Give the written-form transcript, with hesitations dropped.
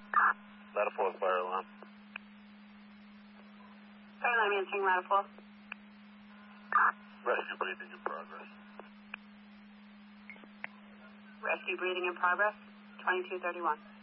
Ladder 4 fire alarm. Fire alarm answering ladder 4. Rescue breathing in progress. Rescue breathing in progress, 2231.